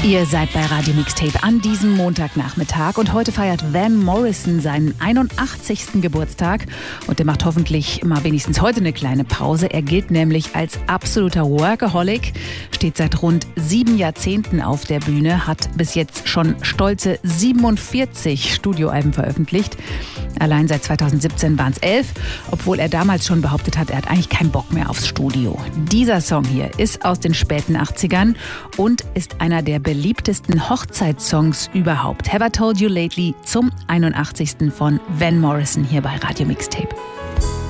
Ihr seid bei Radio Mixtape an diesem Montagnachmittag und heute feiert Van Morrison seinen 81. Geburtstag und der macht hoffentlich mal wenigstens heute eine kleine Pause. Er gilt nämlich als absoluter Workaholic, steht seit rund 7 Jahrzehnten auf der Bühne, hat bis jetzt schon stolze 47 Studioalben veröffentlicht. Allein seit 2017 waren es 11, obwohl er damals schon behauptet hat, er hat eigentlich keinen Bock mehr aufs Studio. Dieser Song hier ist aus den späten 80ern und ist einer der beliebtesten Hochzeitssongs überhaupt. Have I Told You Lately zum 81. von Van Morrison hier bei Radio Mixtape.